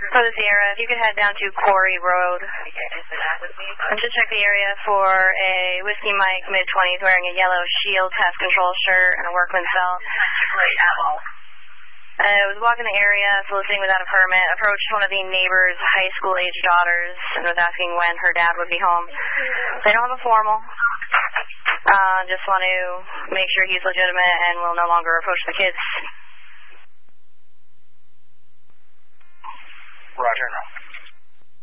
For the Sierra, if you could head down to Quarry Road and just check the area for a Whiskey Mike, mid-20s, wearing a yellow Shield pest control shirt and a workman's belt. Was walking the area, soliciting without a permit, approached one of the neighbor's high school-age daughters and was asking when her dad would be home. They don't have a formal. Just want to make sure he's legitimate and will no longer approach the kids. Roger.